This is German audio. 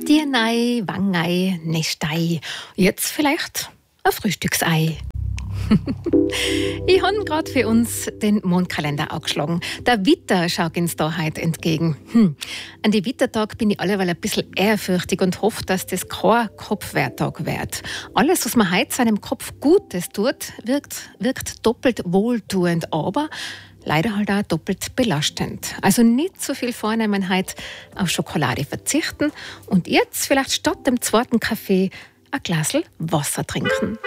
Dirnei, Wangei, Nestei. Jetzt vielleicht ein Frühstücksei. Ich habe gerade für uns den Mondkalender angeschlagen. Der Witter schaut uns da heute entgegen. An die Wittertag bin ich alleweil ein bisschen ehrfürchtig und hoffe, dass das kein Kopfwerttag wird. Alles, was man heute seinem Kopf Gutes tut, wirkt doppelt wohltuend, aber leider halt auch doppelt belastend. Also nicht so viel vornehmen heute, auf Schokolade verzichten und jetzt vielleicht statt dem zweiten Kaffee ein Glas Wasser trinken.